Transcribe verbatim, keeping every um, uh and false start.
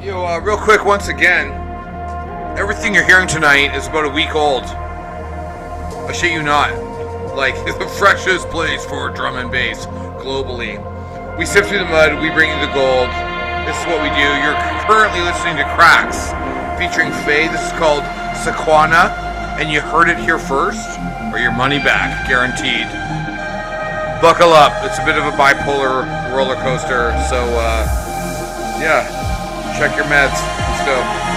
Yo, uh, real quick, once again, everything you're hearing tonight is about a week old. I shit you not. Like, the freshest place for drum and bass globally. We sift through the mud, we bring you the gold. This is what we do. You're currently listening to Cracks, featuring Faye. This is called Sequana, and you heard it here first, or your money back, guaranteed. Buckle up. It's a bit of a bipolar roller coaster, so, uh, yeah, check your meds. Let's go.